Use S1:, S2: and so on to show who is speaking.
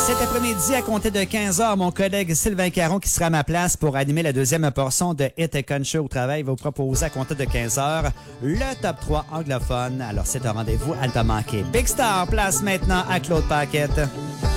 S1: Cet après-midi, à compter de 15 heures, mon collègue Sylvain Caron, qui sera à ma place pour animer la deuxième portion de Hit et Country au travail, va vous proposer à compter de 15 heures le top 3 anglophone. Alors, c'est un rendez-vous à ne pas manquer. Big Star, place maintenant à Claude Paquette.